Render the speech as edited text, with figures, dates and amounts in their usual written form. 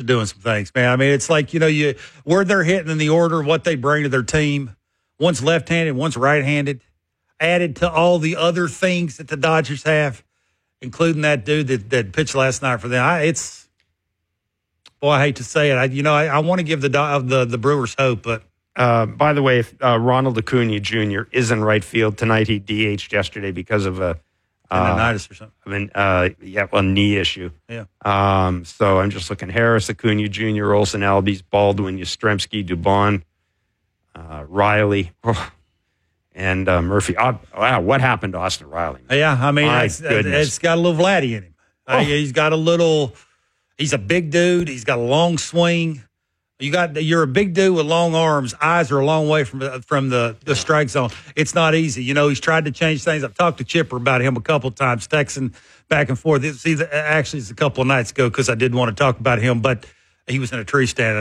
doing some things, man. I mean, it's like, where they're hitting in the order, what they bring to their team. One's left-handed, one's right-handed. Added to all the other things that the Dodgers have, including that dude that pitched last night for them. I hate to say it. I want to give the Brewers hope, but. By the way, Ronald Acuna Jr. is in right field tonight. He DH'd yesterday because of a tendonitis or something. A knee issue. Yeah. So I'm just looking: Harris, Acuna Jr., Olsen, Albies, Baldwin, Yastrzemski, Dubon, Riley, and Murphy. Wow, what happened to Austin Riley? Yeah, I mean, it's got a little Vladdy in him. He's got a little. He's a big dude. He's got a long swing. You're a big dude with long arms. Eyes are a long way from the strike zone. It's not easy. He's tried to change things. I've talked to Chipper about him a couple of times, texting back and forth. Actually, it's a couple of nights ago because I did want to talk about him, but he was in a tree stand.